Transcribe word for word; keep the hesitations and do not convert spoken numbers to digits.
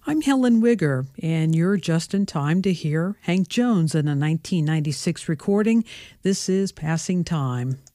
I'm Helen Wigger, and you're just in time to hear Hank Jones in a nineteen ninety-six recording. This is Passing Time.